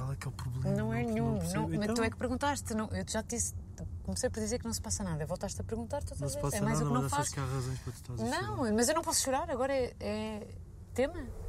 qual é que é o problema? Não é nenhum. percebo. Mas Então, tu é que perguntaste. Não, eu já te disse. Comecei por dizer que não se passa nada. Voltaste a perguntar todas não as se vezes. passa É mais nada, o que mas não achas faço. que há razões para tu estás a chorar? Não, mas eu não posso chorar. Agora é tema.